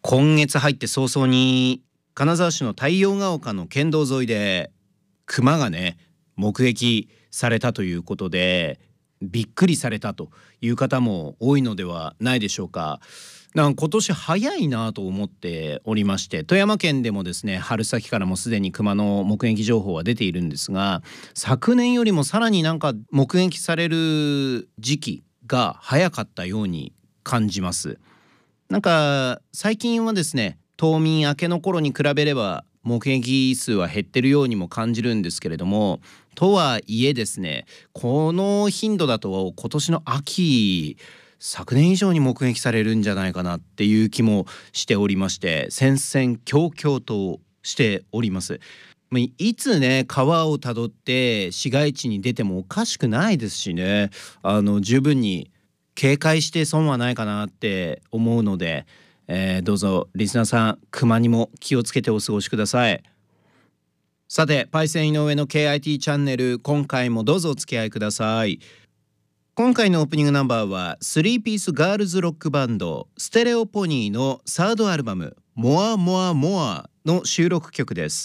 今月入って早々に金沢市の太陽が丘の県道沿いで熊がね目撃されたということで、びっくりされたという方も多いのではないでしょうか。今年早いなと思っておりまして、富山県でもですね春先からもすでに熊の目撃情報は出ているんですが、昨年よりもさらに目撃される時期が早かったように感じます。最近はですね冬眠明けの頃に比べれば目撃数は減ってるようにも感じるんですけれども、とはいえですねこの頻度だと今年の秋昨年以上に目撃されるんじゃないかなっていう気もしておりまして、戦々恐々としております。いつね川をたどって市街地に出てもおかしくないですしね、十分に警戒して損はないかなって思うので、どうぞリスナーさん熊にも気をつけてお過ごしください。さてパイセン井上の KIT チャンネル、今回もどうぞお付き合いください。今回のオープニングナンバーは3ピースガールズロックバンドステレオポニーのサードアルバムモアモアモアの収録曲です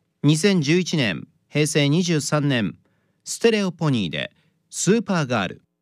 。2011年平成23年ステレオポニーでスーパーガール。